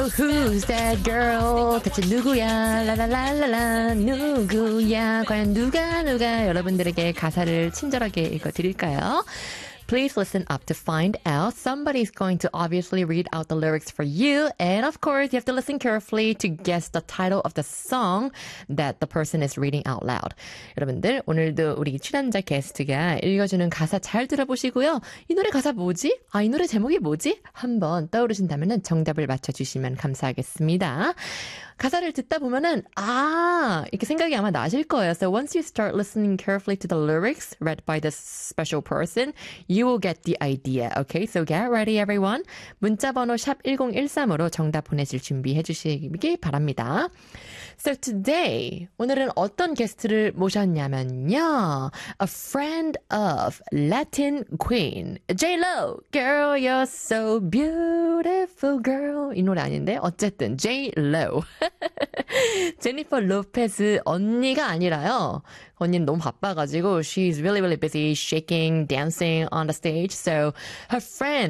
Who's that girl? 대체 누구야? 라라라라라 누구야? 과연 누가 여러분들에게 가사를 친절하게 읽어드릴까요? Please listen up to find out. Somebody's going to obviously read out the lyrics for you. And of course, you have to listen carefully to guess the title of the song that the person is reading out loud. 여러분들, 오늘도 우리 출연자 게스트가 읽어주는 가사 잘 들어보시고요. 이 노래 가사 뭐지? 이 노래 제목이 뭐지? 한번 떠오르신다면 정답을 맞춰주시면 감사하겠습니다. 가사를 듣다 보면은 이렇게 생각이 아마 나실 거예요. So once you start listening carefully to the lyrics read by this special person, you will get the idea. Okay, so get ready everyone. 문자번호 샵 1013으로 정답 보내실 준비해 주시기 바랍니다. So today, 오늘은 어떤 게스트를 모셨냐면요. A friend of Latin Queen, J-Lo. Girl, you're so beautiful, girl. 이 노래 아닌데? 어쨌든 J-Lo. 제니퍼 로페즈 언니가 아니라요. 언니는 너무 바빠가지고 she's really busy shaking, dancing on the stage. So her friend